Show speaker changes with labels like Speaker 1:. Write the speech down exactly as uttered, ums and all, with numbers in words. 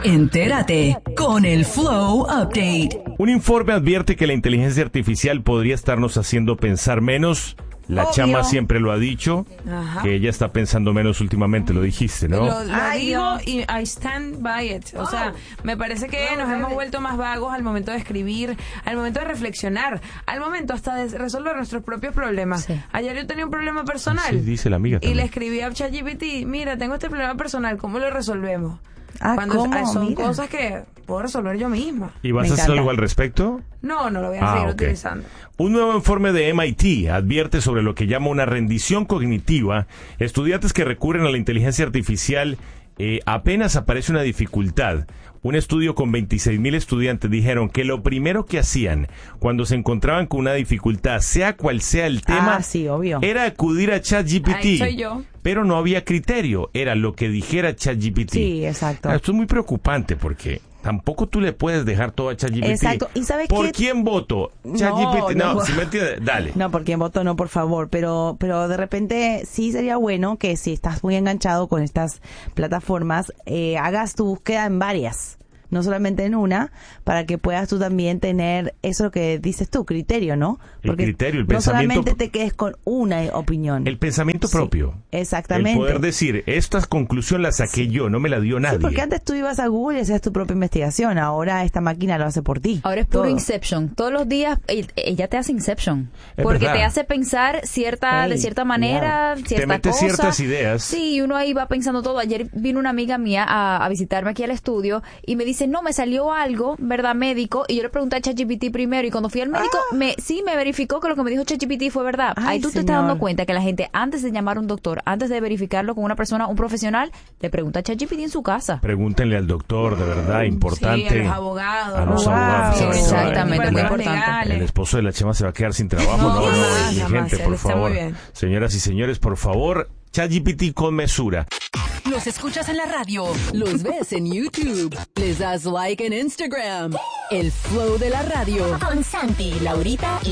Speaker 1: Entérate con el Flow Update.
Speaker 2: Un informe advierte que la inteligencia artificial podría estarnos haciendo pensar menos. La
Speaker 3: Obvio.
Speaker 2: Chama siempre lo ha dicho,
Speaker 3: Ajá.
Speaker 2: que ella está pensando menos últimamente, lo dijiste, ¿no?
Speaker 3: Lo, lo
Speaker 4: Ay,
Speaker 3: digo
Speaker 4: no.
Speaker 3: y I stand by it. O sea, me parece que
Speaker 4: No,
Speaker 3: nos
Speaker 4: really.
Speaker 3: hemos vuelto más vagos al momento de escribir, al momento de reflexionar, al momento hasta de resolver nuestros propios problemas.
Speaker 4: Sí.
Speaker 3: Ayer yo tenía un problema personal.
Speaker 2: Sí, dice la amiga
Speaker 3: Y
Speaker 2: también.
Speaker 3: le escribí a ChatGPT, mira, tengo este problema personal, ¿cómo lo resolvemos?
Speaker 4: Ah,
Speaker 3: Cuando
Speaker 4: ¿cómo?
Speaker 3: ah, son
Speaker 4: Mira.
Speaker 3: cosas que puedo resolver yo misma.
Speaker 2: ¿Y vas
Speaker 4: Me
Speaker 2: a hacer
Speaker 4: encanta.
Speaker 2: algo al respecto?
Speaker 3: No, no lo voy a
Speaker 2: Ah,
Speaker 3: seguir
Speaker 2: ok.
Speaker 3: utilizando.
Speaker 2: Un nuevo informe de M I T advierte sobre lo que llama una rendición cognitiva. Estudiantes que recurren a la inteligencia artificial eh, apenas aparece una dificultad. Un estudio con veintiséis mil estudiantes dijeron que lo primero que hacían cuando se encontraban con una dificultad, sea cual sea el tema,
Speaker 4: Ah, sí, obvio.
Speaker 2: era acudir a ChatGPT.
Speaker 3: Ahí soy yo.
Speaker 2: Pero no había criterio, era lo que dijera ChatGPT.
Speaker 4: Sí, exacto.
Speaker 2: Esto es muy preocupante porque tampoco tú le puedes dejar todo a ChatGPT.
Speaker 4: Exacto. ¿Y sabes
Speaker 2: ¿Por
Speaker 4: qué?
Speaker 2: quién voto? ChatGPT. No,
Speaker 4: no.
Speaker 2: si me entiendes, dale.
Speaker 4: No, por quién voto no, por favor, pero pero de repente sí sería bueno que si estás muy enganchado con estas plataformas, eh, hagas tu búsqueda en varias, no solamente en una, para que puedas tú también tener eso que dices tú, criterio, ¿no?
Speaker 2: El criterio, el
Speaker 4: no
Speaker 2: pensamiento
Speaker 4: solamente
Speaker 2: pro-
Speaker 4: te quedes con una opinión.
Speaker 2: El pensamiento
Speaker 4: Sí,
Speaker 2: propio.
Speaker 4: exactamente.
Speaker 2: El poder decir, esta conclusión la saqué yo, no me la dio nadie.
Speaker 4: Sí, porque antes tú ibas a Google y hacías tu propia investigación, ahora esta máquina lo hace por ti.
Speaker 5: Ahora es puro
Speaker 4: Todo.
Speaker 5: Inception. Todos los días eh, ella te hace Inception.
Speaker 2: Es
Speaker 5: Porque
Speaker 2: verdad.
Speaker 5: te hace pensar cierta
Speaker 4: Ey,
Speaker 5: de cierta manera,
Speaker 2: Te
Speaker 5: cierta
Speaker 2: mete
Speaker 5: cosa.
Speaker 2: ciertas ideas.
Speaker 5: Sí, y uno ahí va pensando todo. Ayer vino una amiga mía a, a visitarme aquí al estudio y me dice, no, me salió algo, ¿verdad, médico? Y yo le pregunté a ChatGPT primero y cuando fui al médico, me sí me verificó que lo que me dijo ChatGPT fue verdad.
Speaker 4: Ay,
Speaker 5: ahí tú te estás
Speaker 4: señor.
Speaker 5: dando cuenta que la gente, antes de llamar a un doctor, antes de verificarlo con una persona, un profesional, le pregunta a ChatGPT en su casa.
Speaker 2: Pregúntenle al doctor, de verdad, importante.
Speaker 3: Sí, a los abogados.
Speaker 2: A los
Speaker 4: Wow.
Speaker 2: abogados.
Speaker 4: Sí,
Speaker 2: se va a
Speaker 5: exactamente,
Speaker 2: quedar-
Speaker 5: muy
Speaker 3: Problemas
Speaker 5: importante.
Speaker 3: legales.
Speaker 2: El esposo de la Chema se va a quedar sin trabajo.
Speaker 3: No,
Speaker 2: No, no,
Speaker 3: jamás,
Speaker 2: mi
Speaker 3: jamás,
Speaker 2: gente,
Speaker 3: él
Speaker 2: por
Speaker 3: está muy
Speaker 2: favor.
Speaker 3: bien.
Speaker 2: Señoras y señores, por favor, ChatGPT con mesura.
Speaker 1: Los escuchas en la radio.
Speaker 6: Los ves en YouTube. Les das like en Instagram. El flow de la radio.
Speaker 7: Con Santi, Laurita y